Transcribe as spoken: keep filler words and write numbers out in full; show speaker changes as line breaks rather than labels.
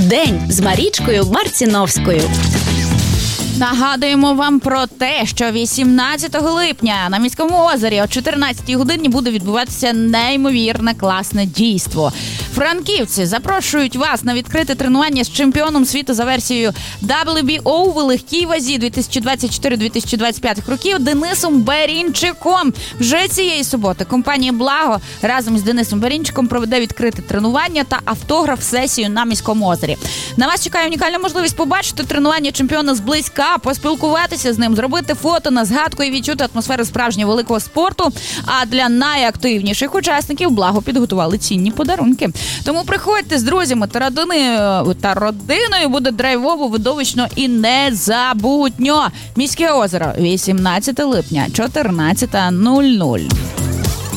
День з Марічкою Марціновською.
Нагадуємо вам про те, що вісімнадцятого липня на Міському озері о чотирнадцятій годині буде відбуватися неймовірне класне дійство. Франківці запрошують вас на відкрите тренування з чемпіоном світу за версією дабл ю бі о в легкій вазі дві тисячі двадцять чотири - дві тисячі двадцять п'ять років Денисом Берінчиком. Вже цієї суботи компанія «Благо» разом з Денисом Берінчиком проведе відкрите тренування та автограф-сесію на Міському озері. На вас чекає унікальна можливість побачити тренування чемпіона зблизька, поспілкуватися з ним, зробити фото на згадку і відчути атмосферу справжнього великого спорту. А для найактивніших учасників «Благо» підготували цінні подарунки. Тому приходьте з друзями та родиною, та родиною буде драйвово, видовищно і незабутньо. Міське озеро, вісімнадцятого липня, чотирнадцята нуль нуль.